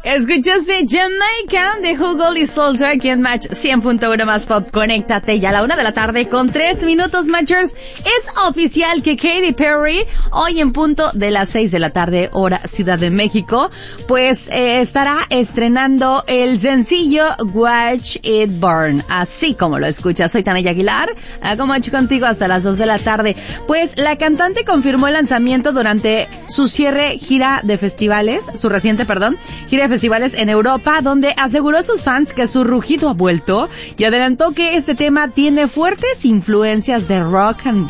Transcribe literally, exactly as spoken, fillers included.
Escuchaste Jamaican de Hugo y Soldier aquí en Match cien punto uno más Pop. Conéctate ya a la una de la tarde con tres minutos, Matchers. Es oficial que Katy Perry, hoy en punto de las seis de la tarde, hora Ciudad de México, pues eh, estará estrenando el sencillo Watch It Burn. Así como lo escuchas, soy Tania Aguilar, hago Match contigo hasta las dos de la tarde. Pues la cantante confirmó el lanzamiento durante su cierre gira de festivales, su reciente, perdón, gira de festivales en Europa, donde aseguró a sus fans que su rugido ha vuelto y adelantó que este tema tiene fuertes influencias de rock and